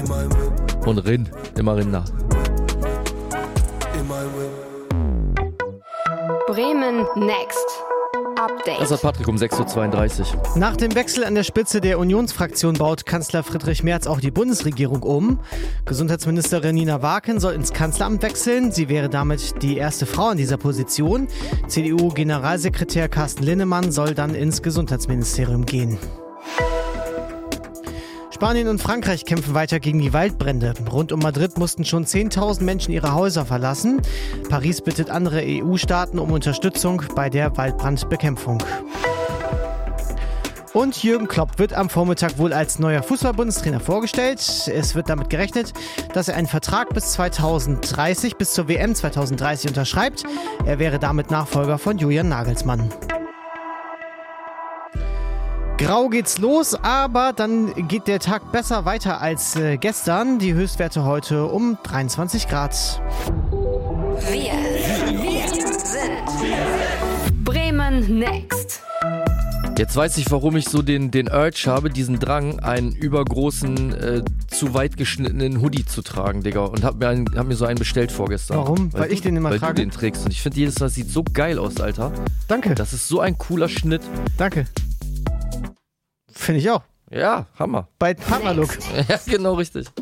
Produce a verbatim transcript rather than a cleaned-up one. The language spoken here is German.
Und Rin, immer Rinder. Bremen Next. Update. Das hat Patrick um sechs Uhr zweiunddreißig. Nach dem Wechsel an der Spitze der Unionsfraktion baut Kanzler Friedrich Merz auch die Bundesregierung um. Gesundheitsministerin Nina Waken soll ins Kanzleramt wechseln. Sie wäre damit die erste Frau an dieser Position. C D U-Generalsekretär Carsten Linnemann soll dann ins Gesundheitsministerium gehen. Spanien und Frankreich kämpfen weiter gegen die Waldbrände. Rund um Madrid mussten schon zehntausend Menschen ihre Häuser verlassen. Paris bittet andere E U-Staaten um Unterstützung bei der Waldbrandbekämpfung. Und Jürgen Klopp wird am Vormittag wohl als neuer Fußball-Bundestrainer vorgestellt. Es wird damit gerechnet, dass er einen Vertrag bis zweitausenddreißig, bis zur W M zweitausenddreißig unterschreibt. Er wäre damit Nachfolger von Julian Nagelsmann. Grau geht's los, aber dann geht der Tag besser weiter als äh, gestern. Die Höchstwerte heute um dreiundzwanzig Grad. Wir, wir sind Bremen Next. Jetzt weiß ich, warum ich so den, den Urge habe, diesen Drang, einen übergroßen, äh, zu weit geschnittenen Hoodie zu tragen, Digga. Und hab mir, einen, hab mir so einen bestellt vorgestern. Warum? Weil, weil ich du, den immer weil trage? Weil du den trägst. Und ich finde, jedes Mal sieht so geil aus, Alter. Danke. Das ist so ein cooler Schnitt. Danke. Finde ich auch. Ja, Hammer. Bei Partnerlook. Ja, genau richtig.